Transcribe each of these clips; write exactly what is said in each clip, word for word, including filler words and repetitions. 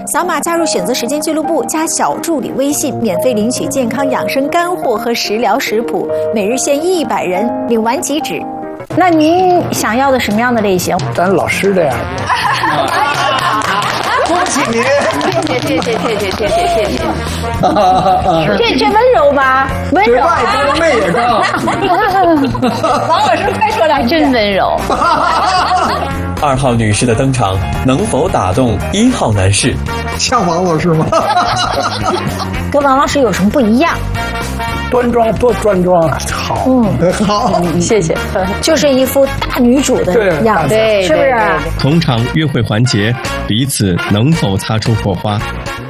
扫码加入选择时间俱乐部，加小助理微信，免费领取健康养生干货和食疗食谱，每日限一百人，领完即止。 那您想要的什么样的类型？ 咱老师这样的。 恭喜您！ 谢谢谢谢谢谢谢谢谢谢。这这温柔吗？温柔。 这外高妹也高。 王老师快说两句，真温柔。 二号女士的登场能否打动一号男士？ 像王老师吗？ 跟王老师有什么不一样？ 端庄多端庄啊，好， 嗯，好， 谢谢。就是一副大女主的样子，是不是？ 同场约会环节，彼此能否擦出火花？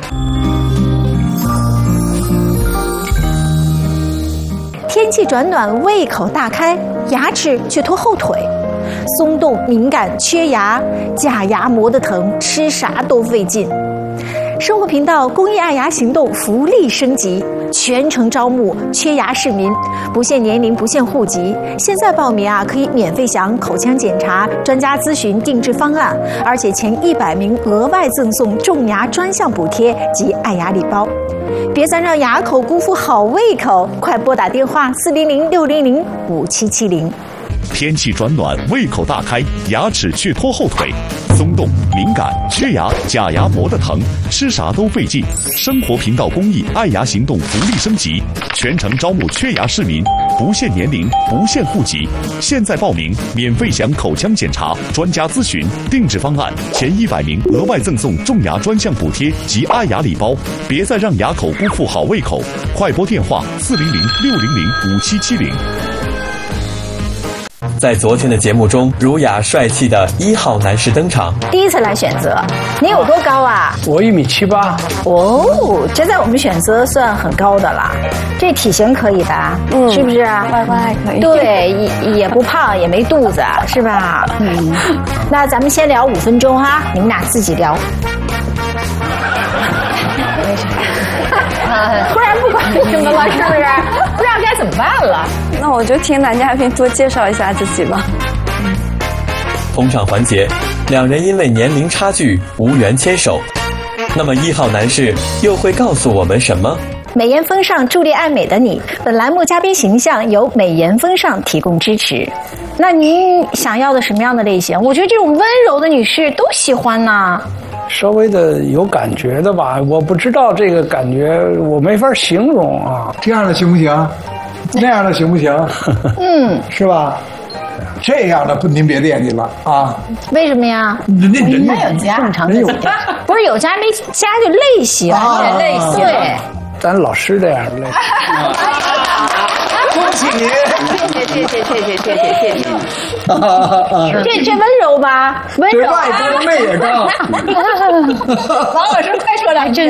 天气转暖，胃口大开，牙齿却拖后腿，松动、敏感、缺牙，假牙磨得疼，吃啥都费劲。生活频道公益爱牙行动福利升级，全程招募缺牙市民，不限年龄，不限户籍。现在报名啊，可以免费享口腔检查、专家咨询、定制方案，而且前一百名额外赠送种牙专项补贴及爱牙礼包。别再让牙口辜负好胃口，快拨打电话四零零六零零五七七零。 天气转暖，胃口大开，牙齿却拖后腿，松动、敏感、缺牙，假牙磨得疼，吃啥都费劲。生活频道公益爱牙行动福利升级，全程招募缺牙市民，不限年龄，不限户籍。现在报名，免费享口腔检查、专家咨询、定制方案，前一百名额外赠送种牙专项补贴及爱牙礼包。别再让牙口辜负好胃口，快拨电话四零零六零零五七七零。 在昨天的节目中，儒雅帅气的一号男士登场。 第一次来选择，你有多高啊？ 我一米七八。 哦，这在我们选择算很高的了。这体型可以吧？嗯，是不是？ 外观还可以。 对，也也不胖，也没肚子，是吧？嗯。那咱们先聊五分钟哈，你们俩自己聊。突然不管什么了，是不是？不知道该怎么办了。 那我就听男嘉宾多介绍一下自己吧。 同场环节，两人因为年龄差距无缘牵手。那么一号男士又会告诉我们什么？ 美颜风尚，助力爱美的你。本栏目嘉宾形象由美颜风尚提供支持。 那您想要的什么样的类型？我觉得这种温柔的女士都喜欢呢。 稍微的有感觉的吧，我不知道这个感觉，我没法形容啊。 这样的行不行？那样的行不行？ 嗯， 是吧？这样的不，您别惦记了啊！ 为什么呀？ 人家人家有家，正常的家，不是有家没家就类型， 啊、 类型。对， 咱老师这样的类型。 恭喜您！ 谢谢谢谢谢谢谢谢谢谢。这这温柔吧？温柔。 这外高妹也高。 王老师快说两句。